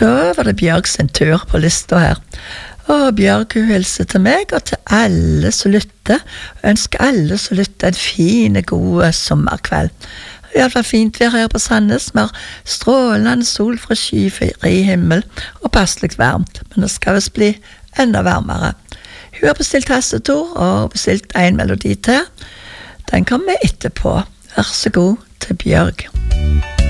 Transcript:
Da var det Bjørg sin tur på lista her. Og Bjørg hun hilser til meg og til alle som lytter. Ønsker alle som lytter en fin, god sommerkveld. Det er i hvert fall fint vær her på Sandnes, med strålende sol fra skyfri himmel og passelig varmt. Men det skal visst bli enda varmere. Hun har bestilt tastetor og bestilt en melodi til. Den kommer etterpå. Vær så god til Bjørg.